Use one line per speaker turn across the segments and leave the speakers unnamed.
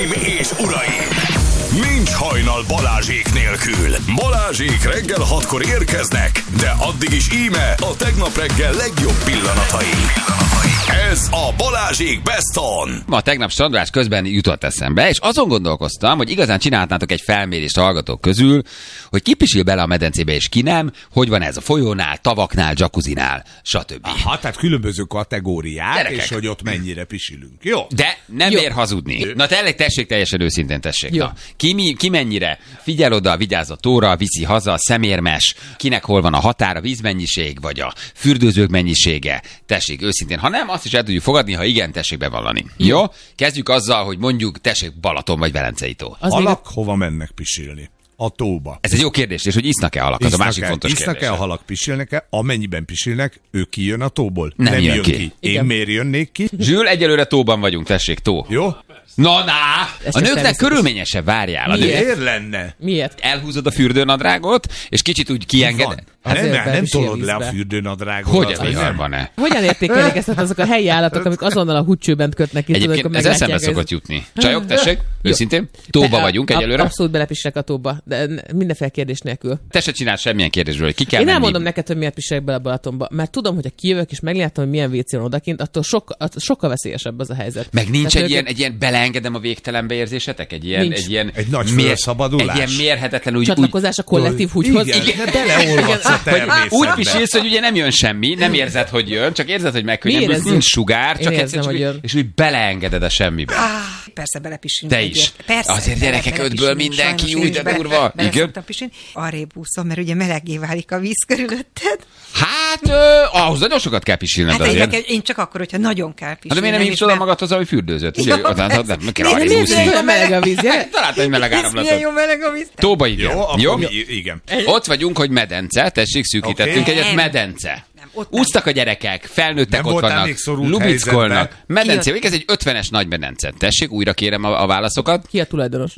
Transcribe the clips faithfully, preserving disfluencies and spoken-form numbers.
És uraim, nincs hajnal Balázsék nélkül. Balázsék reggel hatkor érkeznek, de addig is íme a tegnap reggel legjobb pillanatai. Ez a Balázsék Best On.
Ma tegnap strandolás közben jutott eszembe, és azon gondolkoztam, hogy igazán csinálhatnátok egy felmérést a hallgatók közül, hogy ki pisil bele a medencébe és ki nem, hogy van ez a folyónál, tavaknál, jacuzzinál, stb.
Aha, tehát különböző kategóriák,
Gyerekek.
és hogy ott mennyire pisilünk. Jó.
De nem
Jó.
ér hazudni. Na tényleg tessék teljesen őszintén, tessék.
Jó.
Na, ki, mi, ki mennyire figyel oda, vigyáz a tóra, viszi haza, szemérmes, kinek hol van a határ, a vízmennyiség, vagy a fürdőzők mennyisége. Tessék őszintén. Ha nem, azt is el tudjuk fogadni, ha igen, tessék bevallani. Jó? Kezdjük azzal, hogy mondjuk tessék Balaton vagy Velencei tó.
Az még
Halak hova mennek pisilni? A tóba.
Ez egy jó kérdés, és hogy isznak-e halak, az a másik
Isznak-e-
fontos kérdés.
Isznak-e a halak, pisilnek-e? Amennyiben pisilnek, ő kijön a tóból?
Nem jön ki.
Én
Igen.
miért jönnék ki?
Zsül, egyelőre tóban vagyunk, tessék, tó.
Jó?
Na, na!
Ez
A
csak
nőknek
természetes.
körülményesebb, várjál. A nők
Miért lenne?
Miért?
elhúzod a fürdőnadrágot, és kicsit úgy kiengeded.
Nem,
Azért
nem, nem
bepisil
tolod le a
vízbe.
fürdőnadrágot.
Hogy
az
a
nem.
viharban-e?
Hogyan értékelik ezt azok a helyi állatok, amik azonnal a húcsőben kötnek ki? tudod,
Egyébként
amikor
ez eszembe
meglátják,
szokott
ez-
jutni. Csajok, tessék,
Jó.
őszintén. Tóba
Be-
vagyunk
ab-
egyelőre.
Abszolút belepislek a tóba, de mindenféle kérdés nélkül.
Te se csinálsz semmilyen kérdésről, hogy ki kell
Én
menni.
elmondom neked, hogy miért pisilek bele a Balatonba, mert tudom, hogy ha kijövök és meglátom, hogy milyen vécé van odakint, attól sokkal, attól sokkal veszélyesebb az a helyzet.
Meg nincs
Tehát
egy
ők-
ilyen, egy ilyen beleengedem a végtelenbe érzésetek? Egy ilyen,
Nincs.
egy ilyen
Egy nagy
mér-
felszabadulás.
Egy ilyen mérhetetlen úgy, úgy,
Csatlakozás a kollektív húgyhoz.
Igen,
Igen.
de beleolvadsz a
hogy
természetbe.
úgy pisilsz, hogy ugye nem jön semmi, nem érzed, hogy jön, csak érzed, hogy megkönnyebbülsz,
érezzük?
nincs sugár,
Én
csak
érzem,
egyszer csak
hogy
úgy-
jön.
és úgy beleengeded a semmibe.
Persze belepisilünk.
Te
egyet.
is.
Persze,
Azért gyerekek,
bele-
ötből
belepisilünk,
mindenki
sajnos
úgy,
én is
de
bele-
durva.
bele
Igen?
szoktam pisilni. Arrébb úszom, mert ugye meleggé válik a víz körülötted.
Hát, ö, ahhoz nagyon sokat kell pisilned
Hát
azért.
én, én csak akkor, hogyha nagyon kell
Hát de
pisilni.
miért nem hívsz oda magadhoz, ahogy fürdőzött? Ugye,
Jó,
oda-
persze.
oda- nem kell
Miért-
arra
miért
úszni.
ilyen
Olyan meleg a víz, gyere.
Találtál egy meleg
Ez milyen
áramlatot.
jó meleg a víz.
Tóba igen.
Jó, akkor
Jó?
mi, igen.
Ott vagyunk, hogy medence, tessék, szűkítettünk
Oké.
egyet,
Nem.
medence.
Nem, ott nem.
Úsztak a gyerekek, felnőttek
Nem
ott
voltál
vannak,
még szorult
lubickolnak.
helyzetben?
Medence, ez egy ötvenes nagy medence. Tessék, újra kérem a, a válaszokat.
Ki a tulajdonos?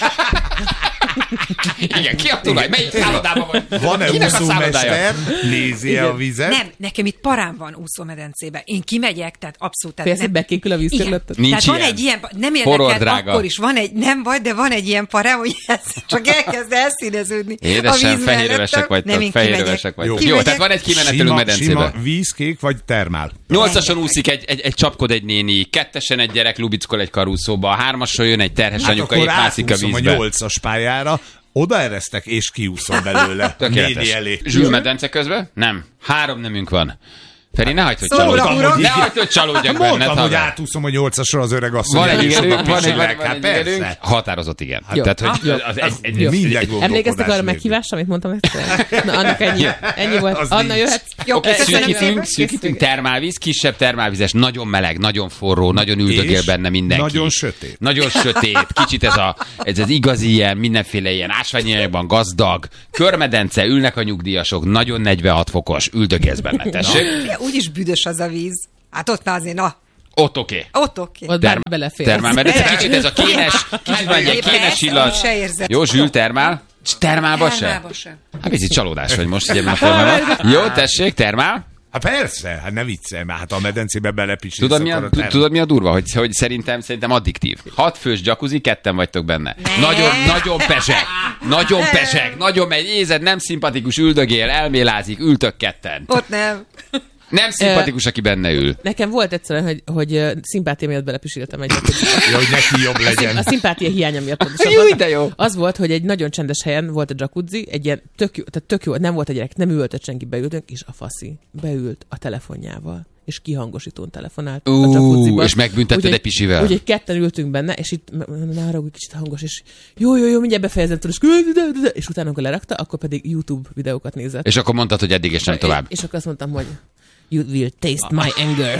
Igen, ki a tulaj? Melyik szállodában vagy?
Van-e
Kinek a szállodája?
úszómester? Nézi a vizet?
Nem, nekem itt parám van úszómedencébe. Én kimegyek, tehát abszolút. Tehát
Félsz, hogy bekékül a víz
Igen.
körülötted?
Nincs
Tehát van
ilyen.
egy ilyen, nem
Horror
érdekel,
drága.
akkor is van egy, nem baj, de van egy ilyen parám, hogy ez csak elkezd elszíneződni. a
Édesem,
víz
fehérövesek
mellettem. Nem,
vagytok,
én
fehérövesek
kimegyek.
vagytok. Jó, tehát van egy kimenetelő
Sima,
medencébe.
sima vízkék vagy termál?
Nyolcason úszik egy, egy, egy csapkod egy néni, kettesen egy gyerek lubickol egy karúszóba, a hármason jön egy terhes
Hát
anyuka,
akkor
épp mászik a
átúszom a
vízbe.
nyolcas pályára, odaeresztek és kiúszom belőle.
Tökéletes.
Néni elé.
Zsül medence közben? Nem. Három nemünk van. Feri, ne hagyd, hogy
Szóra,
csalódjak.
uram.
Ne hagyd, hogy csalódjak benned,
Mondtam, hogy
haver.
átúszom a nyolcasra az öreg asszony.
Van egy
és
igerünk,
oda
van egy, van,
pisilek.
van
Hát
egy igerünk.
persze.
Határozott igen.
Jó.
Tehát, hogy
Jó.
az, az, egy, egy,
Jó.
Minden
Emlékeztek
gondolkodás
arra a
nélkül.
meghívásra, amit mondtam nektek? Na, annak ennyi, ennyi volt.
Az
Anna,
nincs.
jöhetsz?
Jó,
Oké,
köszönöm
szűkítünk,
szépen.
szűkítünk, termálvíz, kisebb termálvizes, nagyon meleg, nagyon forró, nagyon üldögél
És
benne mindenki.
nagyon sötét.
Nagyon sötét, kicsit ez, a, ez az igazi ilyen, mindenféle ilyen ásványanyagban gazdag, körmedence, ülnek a nyugdíjasok, nagyon negyvenhat fokos, üldögélsz benne, tessék.
Ja, úgyis büdös az a víz. Hát ott már azért, na,
Ott oké.
ott oké.
Ott bár belefér.
Termálmedence, kicsit ez a kénes, kicsit van egy ilyen kénes
Persze,
illat.
se érzed.
Jó, Zsül, termál? Termálba se?
Termálba se.
Hát picit csalódás vagy most, ugye ebben a formában. Jó, tessék, termál.
Hát persze, hát ne viccelj, mert hát a medencébe belepisilsz.
Tudod mi, a,
akkor a
tu-
termál.
tudod mi a durva? Hogy, hogy szerintem, szerintem addiktív. Hat fős jacuzzi, ketten vagytok benne. Nagyon, nagyon pesek. Nagyon pesek. Nagyon megy, ézed, nem szimpatikus, üldögél, elmélázik, ültök ketten.
Ott nem.
Nem szimpatikus, aki benne ül.
Nekem volt egyszerűen, hogy, hogy ö, szimpátia miatt belepisiltem egyet.
Ja, hogy neki jobb legyen.
A szimpátia hiánya miatt
Jó,
pontosabban.
de jó.
Az volt, hogy egy nagyon csendes helyen volt a jacuzzi, egy ilyen tök jó, tehát tök jó, nem volt egy gyerek, nem üvöltött senki, beültünk, és a faszi beült a telefonjával, és kihangosítón telefonált
Ú,
a jacuzziba.
és megbüntetted
Úgyhogy-
egy pisivel?
Úgyhogy ketten ültünk benne, és itt nára úgy kicsit hangos, és jó, jó, jó, mindjárt befejezem, tudod, és, és utána, amikor lerakta, akkor pedig YouTube videókat nézett.
És akkor mondtad, hogy eddig és nem tovább.
És akkor azt mondtam, hogy you will taste my anger.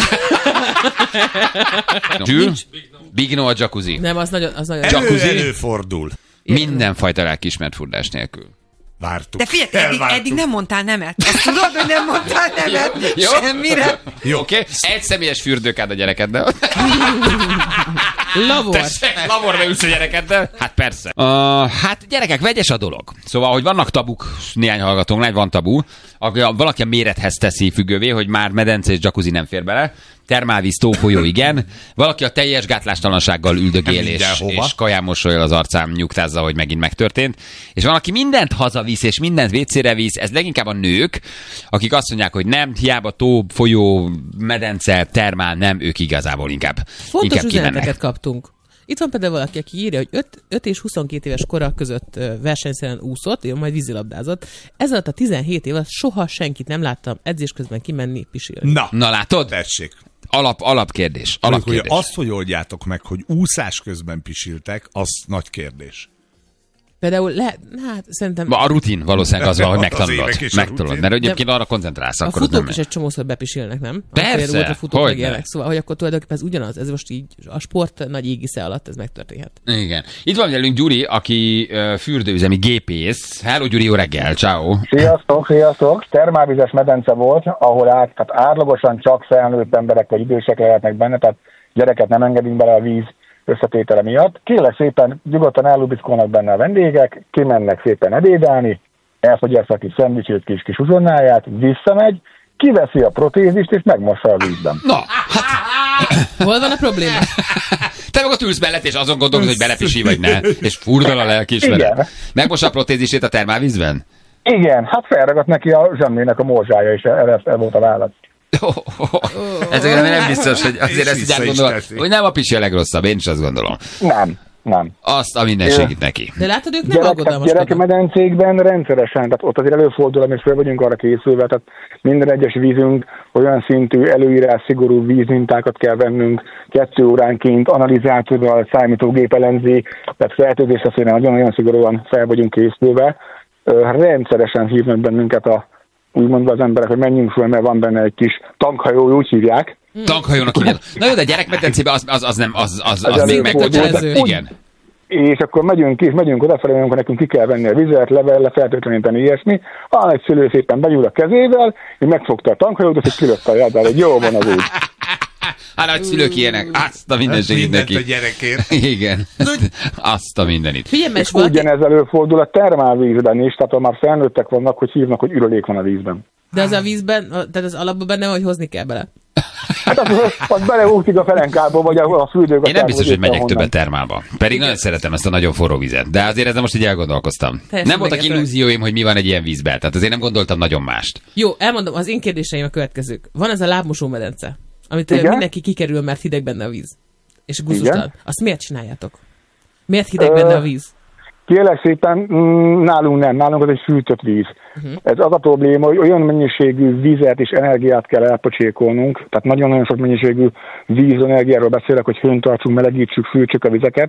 Zsül? Big no a jacuzzi.
Nem, az nagyon, az nagyon...
Elő,
Jacuzzi?
előfordul.
Mindenfajta lelkiismert furdás nélkül.
Vártuk.
De figyelj, eddig,
Elvártuk.
eddig nem mondtál nemet. Azt tudod, hogy nem mondtál nemet
Jó.
semmire.
Jó, oké? Okay. Egy személyes fürdőkád a gyerekeddel.
Lavor.
Tessék, laborba ülsz a gyerekeddel? Hát persze. Uh, hát gyerekek, vegyes a dolog. Szóval, hogy vannak tabuk, néhány hallgatónk, van tabu, valaki a mérethez teszi függővé, hogy már medence és jacuzzi nem fér bele. Termálvíz, tófolyó, igen. Valaki a teljes gátlástalansággal üldögél, és,
Mindenhova.
és kaján mosolyol az arcán, nyugtázza, hogy megint megtörtént. És van, aki mindent hazavisz, és mindent vécére visz. Ez leginkább a nők, akik azt mondják, hogy nem, hiába tó, folyó, medence, termál, nem, ők igazából inkább,
Fontos
inkább
üzeneteket
kimennek. kaptunk.
Itt van például valaki, aki írja, hogy öt és huszonkét éves kora között ö, versenyszerűen úszott, ő majd vízilabdázott. Ez alatt a tizenhét év alatt soha senkit nem láttam edzés közben kimenni pisilni.
Na,
Na látod?
tessék.
Alap, alapkérdés.
Hogy
alapkérdés.
azt, hogy oldjátok meg, hogy úszás közben pisiltek, az nagy kérdés.
Például lehet, hát szerintem
A rutin valószínűleg az van, hogy
Az
megtanulod.
évek és a
megtanulod.
rutin.
Mert egyébként arra koncentrálsz,
a
akkor az
futók
nem
is egy csomószor bepisilnek, nem?
Persze,
Volt a futók
hogyne.
meg ilyenek. Szóval, hogy akkor tulajdonképpen ez ugyanaz. Ez most így a sport nagy égisze alatt ez megtörténhet.
Igen. Itt van velünk Gyuri, aki uh, fürdőüzemi gépész. Hello Gyuri, jó reggel, ciao.
Sziasztok, sziasztok! Termálvizes medence volt, ahol át, tehát átlagosan csak felnőtt emberek vagy idősek lehetnek benne, tehát gyereket nem engedünk bele a víz összetétele miatt. Kérlek szépen, nyugodtan ellubickolnak benne a vendégek, kimennek szépen ebédelni, elfogyaszt a kis szendvicsét, kis kis uzsonnáját, visszamegy, kiveszi a protézist és megmossa a vízben.
Na, hát
Hol van a probléma?
te meg ott ülsz mellett, és azon gondolod, hogy belepisi vagy ne. És furdal a lelkiismeret.
Igen.
Megmos a protézisét a termálvízben?
Igen, hát felragadt neki a zsemlének a morzsája, és ez, ez volt a válasz.
Oh, oh, oh. Ezért nem, nem biztos, hogy azért
És
ezt így
vissza is
átgondolom,
teszi.
hogy nem a pisi a legrosszabb, én is azt gondolom.
Nem, nem.
Azt a minden segít neki.
De látod, ők nem
Gyerek,
aggodalmaskodnak.
gyerekmedencékben rendszeresen, tehát ott azért előfordul, és fel vagyunk arra készülve, tehát minden egyes vízünk olyan szintű előírás, szigorú vízmintákat kell vennünk, kettő óránként analizátorral, számítógép elemzi, tehát fertőzésre szépen nagyon-nagyon szigorúan fel vagyunk készülve. Ö, Rendszeresen hívnak bennünket a úgy mondva az emberek, hogy menjünk föl, mert van benne egy kis tankhajó, úgy hívják.
Tankhajónak hívják. Na jó, de gyerekmedencében az, az, az nem, az, az, az,
Az
még
előfordul,
megkötelező.
de úgy-
Igen.
És akkor megyünk ki, és megyünk odafelé, amikor nekünk ki kell venni a vizet, levelle, feltétleníteni ilyesmi. A egy szülő szépen benyúl a kezével, és megfogta a tankhajót, és kilőtt a járdára, hogy jó van az úgy.
Hát nagy szülők ilyenek, azt a minden segít
Mindent
neki.
a gyerekért.
Igen. Azt a mindenit.
Figyelj, mert valaki...
Ugyanez előfordul a termálvízben is, tehát ha már felnőttek vannak, hogy hívnak, hogy ürülék van a vízben.
De az a vízben, tehát az alapban benne van, hogy hozni kell bele.
Hát az, az beleúszik a felenkába, vagy a, a fürdőbe.
Én nem biztos, hogy megyek többet termálba. Pedig nagyon szeretem ezt a nagyon forró vizet. De azért ezzel most így elgondolkoztam.
Teljesen
Nem voltak
megértem.
illúzióim, hogy mi van egy ilyen vízben. Tehát azért nem gondoltam nagyon mást.
Jó, elmondom, az én kérdéseim a következők. Van ez a lábmosó medence, amit
Igen?
mindenki kikerül, mert hideg benne a víz. És gusztustalan.
Igen.
Azt miért csináljátok? Miért hideg
Ö,
benne a víz?
Kérlek szépen, mm, nálunk nem, nálunk az egy fűtött víz. Uh-huh. Ez az a probléma, hogy olyan mennyiségű vizet és energiát kell elpocsékolnunk, tehát nagyon-nagyon sok mennyiségű vízenergiáról beszélek, hogy hőn tartsunk, melegítsük, fűtsük a vizeket.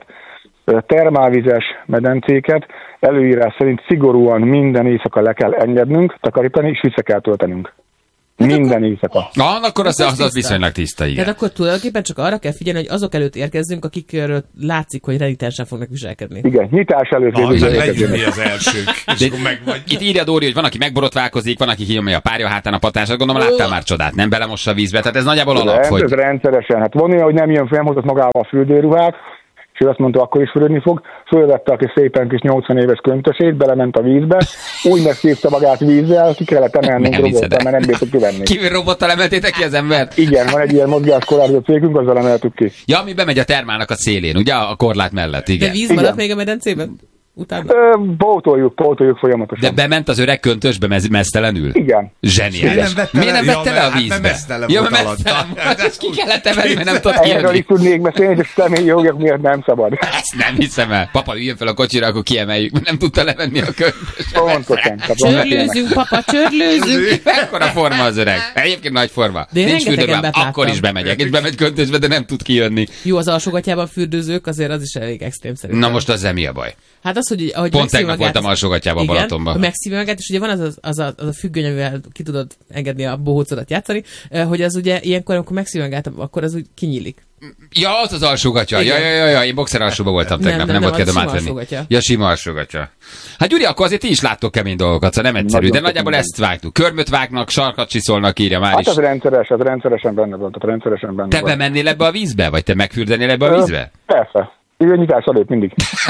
Termálvizes medencéket előírás szerint szigorúan minden éjszaka le kell engednünk, takarítani, és vissza kell töltenünk. Minden éjszaka.
Na, akkor az,
Az
az, az
tiszta.
viszonylag tiszta, igen.
Tehát akkor tulajdonképpen csak arra kell figyelni, hogy azok előtt érkezzünk, akikről látszik, hogy renitensen fognak viselkedni.
Igen, nyitás előtt
Na,
végül
legyünk
érkezünk.
mi az elsők, és akkor meg vagy.
Itt írja Dóri, hogy van, aki megborotválkozik, van, aki kinyomja a párja hátán a patásat. Gondolom, láttál már csodát, nem belemossa a vízbe. Tehát ez nagyjából alap,
Rend,
hogy...
Ez rendszeresen. Hát van olyan, hogy nem jön fel, hozott magával a fürdőruhát, és ő azt mondta, akkor is fürödni fog. Fölvette a kis szépen kis nyolcvan éves köntösét, belement a vízbe, úgy megszívta magát vízzel, ki kellett emelnünk
Nem hiszed
robottal,
el.
mert nem bírtuk kivenni.
Kívül robottal emeltétek ki az embert?
Igen, van egy ilyen mozgáskorlátozó cégünk, azzal emeltük ki.
Ja, ami bemegy a termálnak a szélén, ugye? A korlát mellett,
De
igen.
víz
Igen.
maradt még a medencében? Utána?
Ö, pótoljuk, pótoljuk
De
folyamatosan.
bement az öreg köntösbe mez- meztelenül?
Igen.
Zseniális.
Miért nem vette
Miért
le?
nem
Ja,
vette
mert-
le a
hát
vízbe?
mert meztelen
Ja,
volt
mert
alatta.
meztelen volt. Ezt ki kellett emelni, mert nem tudott
Erről
kijönni.
is tudnék beszélni, és személyi jogok miatt nem szabad.
Ezt nem hiszem el. Papa, üljön fel a kocsira, akkor kiemeljük, mert nem tudta levenni a köntösbe.
Pontosan. Tehát vannak ilyenek.
Csörlőzünk, papa, csörlőzünk!
Mekkora forma az öreg? Egyébként nagy forma.
De én
Nincs
rengeteg
fürdőben,
embert
akkor
láttam.
is bemegyek, és bemegy köntösbe, de nem tud kijönni.
Jó, az alsógatjában fürdőzők, azért az is elég extrém szerintem.
Na most az mi a baj?
Hát az, hogy ahogy
Pont
megszívi
tegnap
magát-
voltam alsógatjában
Igen,
Balatonban.
hogy megszívi magát, és ugye van az, az, az, a, az a függöny, amivel ki tudod engedni a bohócodat játszani, eh, hogy az ugye ilyenkor, amikor megszívi magát, akkor az úgy kinyílik.
Ja, az az alsógatya. Ja,
Igen.
ja, ja, ja, én boxer alsóba voltam
Nem,
tegnap,
nem,
nem,
nem,
volt
az
kedvem
sima
átvenni.
alsógatya.
Ja, sima alsógatya. Hát Gyuri, akkor azért ti is láttok kemény dolgokat, szóval nem egyszerű,
Nagyon
de nagyjából
sok
ezt vágtuk. Körmöt vágnak, sarkat csiszolnak, írja már
Hát
is.
az rendszeres, az rendszeresen benne volt, tehát rendszeresen benne
Te
volt.
bemennél ebbe a vízbe, vagy te megfürdenél ebbe a
Ö,
vízbe?
Persze. Nyitás előtt mindig.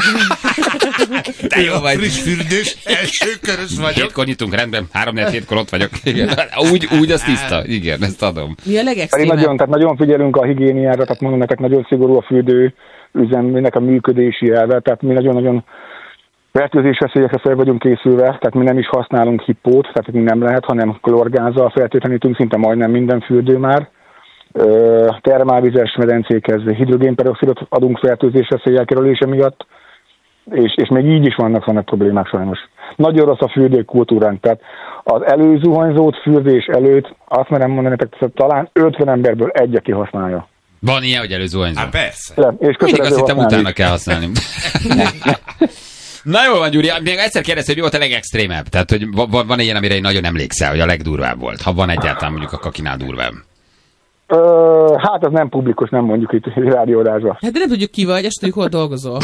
De jó vagy.
Friss fürdős, első körös vagyok.
Hétkor nyitunk, rendben, három négy hétkor ott vagyok. Igen. Úgy, úgy az tiszta. Igen, ezt adom.
Mi a
Pedig
legextrémebb?
nagyon, tehát nagyon figyelünk a higiéniára, tehát mondom nektek, nagyon szigorú a fürdő üzemének a működési elve, tehát mi nagyon-nagyon fertőzésveszélyekre fel vagyunk készülve, tehát mi nem is használunk hippót, tehát mi nem lehet, hanem klorgázzal fertőtlenítünk szinte majdnem minden fürdő már. Termálvizes medencékhez hidrogénperoxidot adunk fertőzésveszélyek kerülése miatt, és, és még így is vannak, vannak problémák sajnos. Nagyon rossz a fürdőkultúránk, tehát az előzuhanyzót fürdés előtt azt merem mondani, hogy talán ötven emberből egy, aki használja.
Van ilyen, hogy előzuhanyzó?
Hát persze.
Ja, és
Mindig
kötelező
azt hittem,
használni.
utána kell használni. Na jó van, Gyuri, még egyszer kérdezte, hogy mi volt a legextrémebb? Tehát, hogy van, van ilyen, amire nagyon emlékszel, hogy a legdurvább volt, ha van egyáltalán mondjuk a kakinál durvább.
Ö, hát az nem publikus, nem mondjuk itt rádióadásban.
Hát de nem tudjuk ki vagy, és tudjuk, hol dolgozol.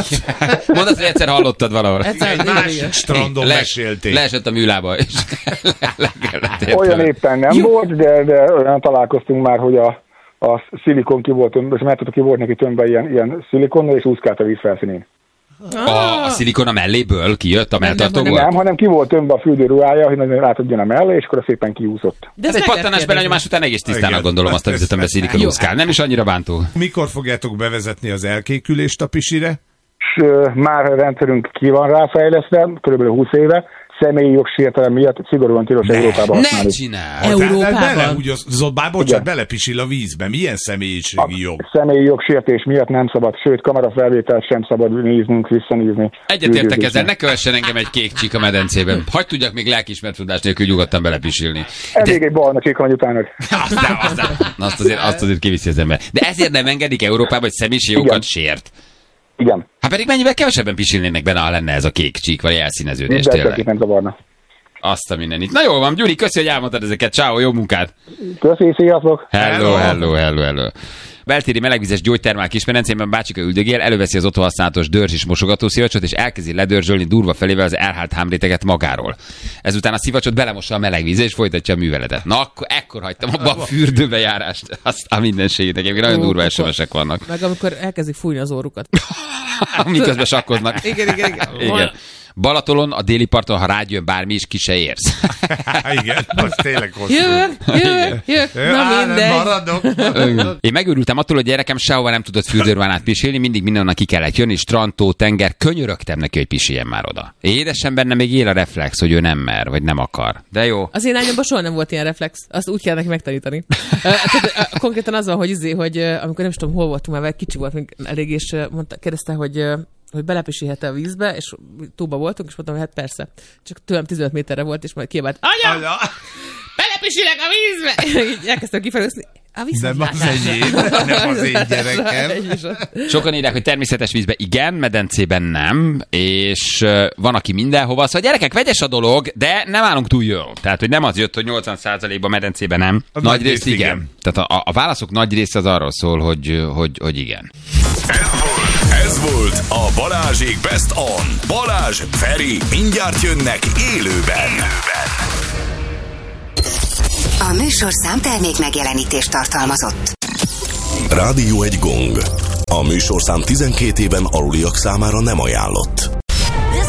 Mondd azt, hogy egyszer hallottad valahol.
Egyszer,
Egy
igen,
másik
igen.
strandon
Le-
mesélték.
Leesett a műlába, és le kellett érteni.
Olyan éppen nem
Jó.
volt, de, de olyan találkoztunk már, hogy a, a szilikon ki volt tömbe, és mert tudod, ki volt neki tömbe ilyen, ilyen szilikonnal, és úszkált a víz felszínén.
A, a szilikon a melléből kijött a melltartóból?
Nem, hanem ki volt tömbe a fürdőruhája, hogy nagyon átadjon a mellé, és akkor szépen kiúszott.
De
Ez
ezt
egy
meg lehet
pattanás belenyomás után egész tisztának
Igen.
gondolom azt a vizet, amiben szilikon
Jó.
úszkál. Nem is annyira bántó.
Mikor fogjátok bevezetni az elkékülést a pisire?
És ö, már a rendszerünk ki van ráfejlesztve, kb. húsz éve, személyi jogsértelem miatt szigorúan tilos Európában
Ne
használni.
csinálj!
Európában.
Tehát bele, úgy az, bár bocsánat,
Igen.
belepisil a vízbe. Milyen személyiségi jog?
Személyi jogsértés miatt nem szabad, sőt, kamerafelvételt sem szabad néznünk, visszanézni.
Egyetértek ezzel, ne kövessen engem egy kék csík a medencében. Hagy tudjak még lelkiismert tudás nélkül nyugodtan belepisilni.
Elég egy barna csík van utána.
Aztán, aztán, azt azért, azt azért kiviszi az ember. De ezért nem engedik Európába, hogy személyiség jogokat
Igen.
sért.
Igen,
Hát pedig mennyivel kevesebben pisilnének benne, ha lenne ez a kék csík, vagy elszíneződés
mindenki
tényleg.
nem zavarna.
Azt a mindenit. Na jó van, Gyuri, köszi, hogy elmondtad ezeket. Ciao, jó munkát!
Köszi, sziasztok!
Hello, hello, hello, hello. Beltéri melegvizes gyógytermál Kismedencében bácsika üldögél, előveszi az otthon használatos dörzs és mosogató szivacsot, és elkezdi ledörzsölni durva felével az elhált hámréteget magáról. Ezután a szivacsot belemossa a meleg vízbe, és folytatja a műveletet. Na, akkor ekkor hagytam abba a fürdőbe járást. Azt a mindenségét. Egyébként nagyon
Ó,
durva
akkor-
es em esek vannak.
Meg amikor elkezdik fújni az órukat.
Miközben sakkoznak.
Igen, igen, igen.
Igen. Balatonon, a déli parton, ha rád jön bármi is, ki se érsz.
Igen, az tényleg hosszú.
Jövök, jövök, jövök. Na
Á,
mindegy.
Maradok.
Én megőrültem attól, hogy gyerekem sehova nem tudott fürdőruhán át pisilni, mindig mindenhonnan ki kellett jönni, strandtó, tenger, könyörögtem neki, hogy pisiljen már oda. Édesen benne még él a reflex, hogy ő nem mer, vagy nem akar. De jó.
Az én lányomban soha nem volt ilyen reflex. Azt úgy kell neki megtanítani. Ö, tehát, ö, konkrétan az van, hogy, izé, hogy ö, amikor nem is tudom, hol voltunk már, vagy kicsi volt még elég, és ö, mondta, kérdezte, hogy ö, hogy belepisilhet-e a vízbe, és túlba voltunk, és mondtam, hogy hát persze. Csak tőlem tizenöt méterre volt, és majd kiabált, anya,
Anya,
belepisilek a vízbe! Így elkezdtem kifelőzni. A
nem az enyém, nem az én gyerekem.
Sokan írják, hogy természetes vízbe igen, medencében nem, és uh, van, aki mindenhova. Szóval gyerekek, vegyes a dolog, de nem állunk túl jól. Tehát, hogy nem az jött, hogy nyolcvan százalékban medencében nem.
A
Nagy
nagy
rész
rész
igen.
igen.
Tehát a, a válaszok nagy része az arról szól, hogy, hogy, hogy igen.
Ez volt a Balázsék Best On. Balázs, Feri, mindjárt jönnek élőben.
A műsorszám termék megjelenítést tartalmazott.
Rádió egy gong. A műsorszám tizenkét éven aluliak számára nem ajánlott.